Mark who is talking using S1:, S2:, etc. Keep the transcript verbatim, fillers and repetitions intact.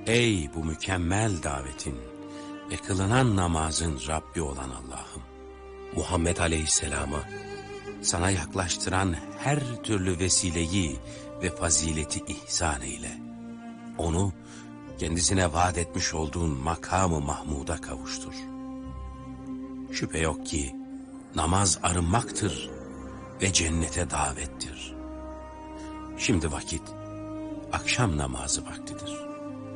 S1: Ey bu mükemmel davetin ve kılınan namazın Rabbi olan Allah'ım!
S2: Muhammed Aleyhisselam'a
S1: sana yaklaştıran her türlü vesileyi ve fazileti ihsan eyle. Onu kendisine vaat etmiş olduğun makamı Mahmud'a kavuştur. Şüphe yok ki namaz arınmaktır ve cennete davettir. Şimdi vakit akşam namazı vaktidir.